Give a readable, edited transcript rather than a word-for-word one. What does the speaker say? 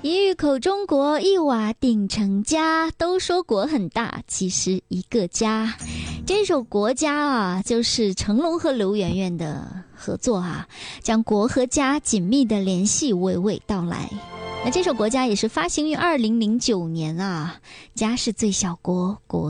一语口中国，一瓦顶成家。都说国很大，其实一个家。这首《国家》啊，就是成龙和刘媛媛的合作啊，将国和家紧密的联系娓娓道来。那这首《国家》也是发行于2009年啊。家是最小国，国